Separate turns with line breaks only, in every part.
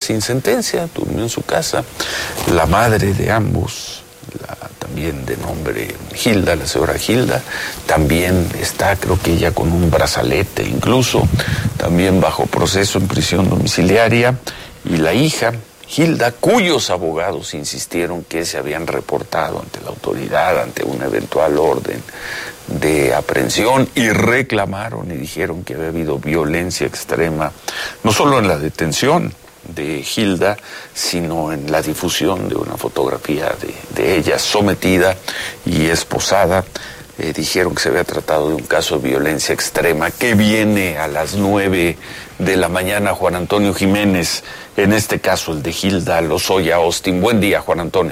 sin sentencia, durmió en su casa. La madre de ambos, también de nombre Gilda, la señora Gilda, también está, creo que ella con un brazalete incluso, también bajo proceso en prisión domiciliaria, y la hija, Gilda, cuyos abogados insistieron que se habían reportado ante la autoridad, ante una eventual orden de aprehensión, y reclamaron y dijeron que había habido violencia extrema, no solo en la detención de Gilda, sino en la difusión de una fotografía de ella sometida y esposada. Dijeron que se había tratado de un caso de violencia extrema que viene a las 9 de la mañana. Juan Antonio Jiménez, en este caso el de Gilda Lozoya Austin. Buen día, Juan Antonio.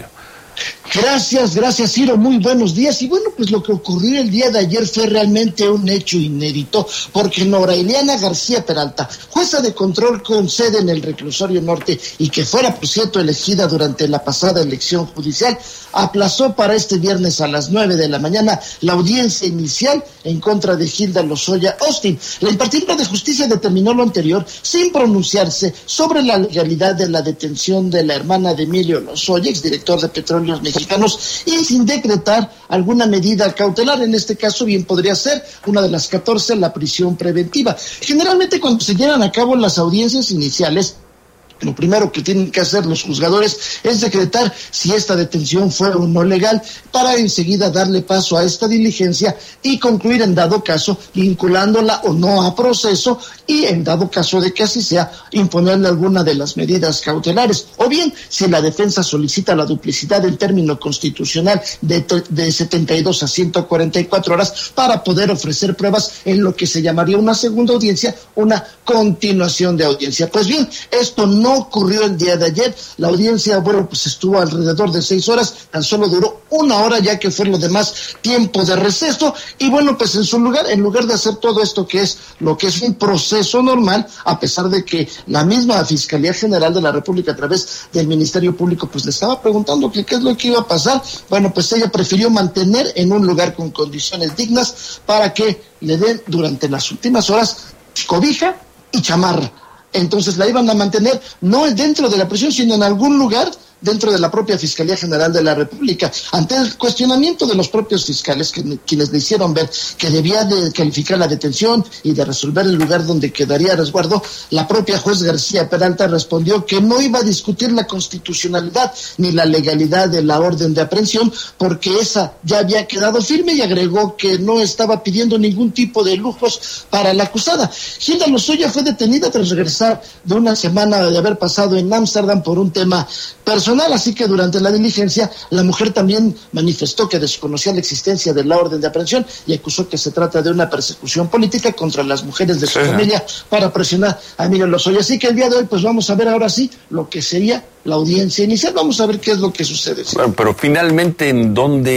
Gracias, Ciro, muy buenos días. Y bueno, pues lo que ocurrió el día de ayer fue realmente un hecho inédito, porque Nora Eliana García Peralta, jueza de control con sede en el Reclusorio Norte y que fuera, por cierto, elegida durante la pasada elección judicial, aplazó para este viernes a las 9 de la mañana la audiencia inicial en contra de Gilda Lozoya Austin. La impartidora de justicia determinó lo anterior sin pronunciarse sobre la legalidad de la detención de la hermana de Emilio Lozoya, exdirector de Petróleos Mexicanos, y sin decretar alguna medida cautelar. En este caso bien podría ser una de las 14, la prisión preventiva. Generalmente cuando se llevan a cabo las audiencias iniciales, lo primero que tienen que hacer los juzgadores es decretar si esta detención fue o no legal, para enseguida darle paso a esta diligencia y concluir en dado caso vinculándola o no a proceso, y en dado caso de que así sea, imponerle alguna de las medidas cautelares. O bien, si la defensa solicita la duplicidad del término constitucional de 72 a 144 horas para poder ofrecer pruebas en lo que se llamaría una segunda audiencia, una continuación de audiencia. Pues bien, esto no ocurrió el día de ayer. La audiencia, bueno, pues estuvo alrededor de 6 horas, tan solo duró 1 hora, ya que fue lo demás tiempo de receso. Y bueno, pues en lugar de hacer todo esto que es lo que es un proceso normal, a pesar de que la misma Fiscalía General de la República, a través del Ministerio Público, pues le estaba preguntando qué es lo que iba a pasar, bueno, pues ella prefirió mantener en un lugar con condiciones dignas para que le den durante las últimas horas cobija y chamarra. Entonces la iban a mantener no dentro de la prisión, sino en algún lugar dentro de la propia Fiscalía General de la República. Ante el cuestionamiento de los propios fiscales, quienes le hicieron ver que debía de calificar la detención y de resolver el lugar donde quedaría a resguardo, la propia juez García Peralta respondió que no iba a discutir la constitucionalidad ni la legalidad de la orden de aprehensión, porque esa ya había quedado firme, y agregó que no estaba pidiendo ningún tipo de lujos para la acusada. Gilda Lozoya fue detenida tras regresar de una semana de haber pasado en Ámsterdam por un tema personal, así que durante la diligencia la mujer también manifestó que desconocía la existencia de la orden de aprehensión y acusó que se trata de una persecución política contra las mujeres de su familia para presionar a Emilio Lozoya. Así que el día de hoy pues vamos a ver ahora sí lo que sería la audiencia inicial. Vamos a ver qué es lo que sucede.
Bueno, pero finalmente ¿en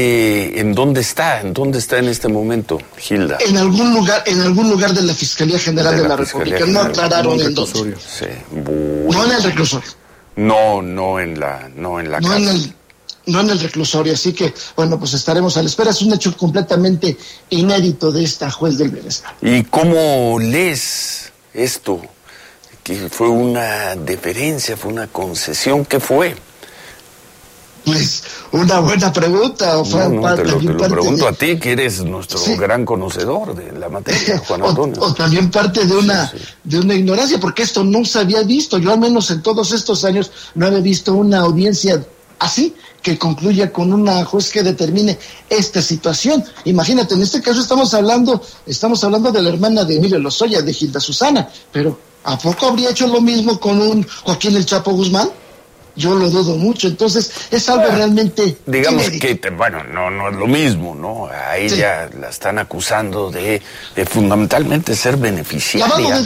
dónde está en este momento Gilda?
En algún lugar de la Fiscalía General de la República. No aclararon en dónde.
Sí.
No en el reclusorio.
No en la cárcel.
No en el reclusorio, así que, bueno, pues estaremos a la espera. Es un hecho completamente inédito de esta juez del bienestar.
¿Y cómo lees esto? ¿Que fue una deferencia, fue una concesión? ¿Qué fue?
Pues una buena pregunta.
Te lo pregunto a ti, que eres nuestro gran conocedor de la materia, Juan Antonio.
O también parte de una ignorancia, porque esto no se había visto. Yo al menos en todos estos años no había visto una audiencia así, que concluya con una juez que determine esta situación. Imagínate, en este caso estamos hablando de la hermana de Emilio Lozoya, de Gilda Susana, pero ¿a poco habría hecho lo mismo con un Joaquín El Chapo Guzmán? Yo lo dudo mucho. Entonces es algo realmente
digamos
inédito.
Que no es lo mismo, ¿no? A ella la están acusando de fundamentalmente ser beneficiaria.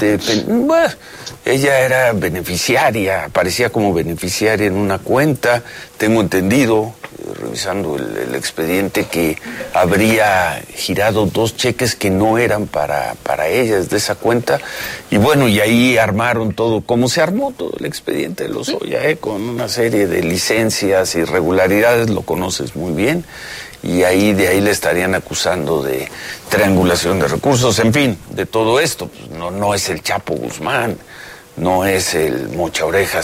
Ella era beneficiaria, aparecía como beneficiaria en una cuenta. Tengo entendido, revisando el expediente, que habría girado 2 cheques que no eran para ella, de esa cuenta. Y bueno, y ahí armaron todo, como se armó todo el expediente de Lozoya, con una serie de licencias, irregularidades, lo conoces muy bien. Y de ahí le estarían acusando de triangulación de recursos, en fin, de todo esto. Pues no es el Chapo Guzmán, no es el Mocha Orejas